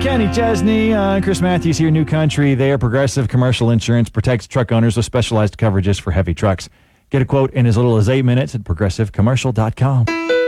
Kenny Chesney, Chris Matthews here, New Country. There, Progressive Commercial Insurance protects truck owners with specialized coverages for heavy trucks. Get a quote in as little as 8 minutes at progressivecommercial.com.